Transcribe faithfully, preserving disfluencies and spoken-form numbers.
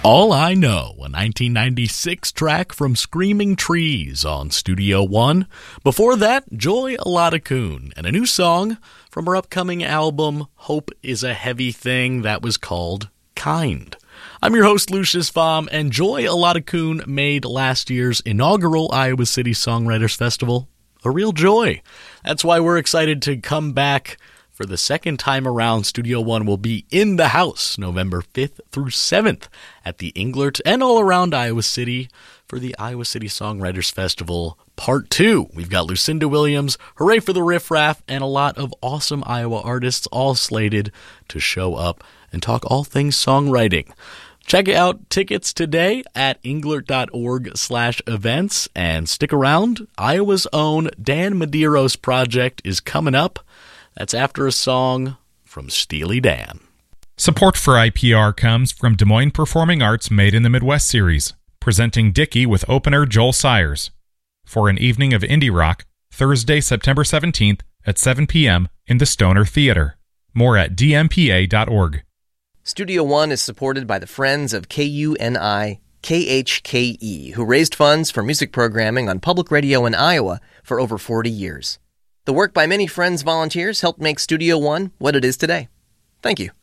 All I Know, a nineteen ninety-six track from Screaming Trees on Studio One. Before that, Joy Oladokun, and a new song from her upcoming album, Hope is a Heavy Thing, that was called Kind. I'm your host, Lucius Baum, and Joy Oladokun made last year's inaugural Iowa City Songwriters Festival a real joy. That's why we're excited to come back for the second time around. Studio One will be in the house November fifth through seventh at the Englert and all around Iowa City for the Iowa City Songwriters Festival Part two. We've got Lucinda Williams, Hooray for the Riff Raff, and a lot of awesome Iowa artists all slated to show up and talk all things songwriting. Check out tickets today at englert.org slash events and stick around. Iowa's own Dan Medeiros project is coming up. That's after a song from Steely Dan. Support for I P R comes from Des Moines Performing Arts Made in the Midwest series, presenting Dickie with opener Joel Sayers for an evening of indie rock, Thursday, September seventeenth at seven p.m. in the Stoner Theater. More at d m p a dot org. Studio One is supported by the Friends of K U N I K H K E, who raised funds for music programming on public radio in Iowa for over forty years. The work by many Friends volunteers helped make Studio One what it is today. Thank you.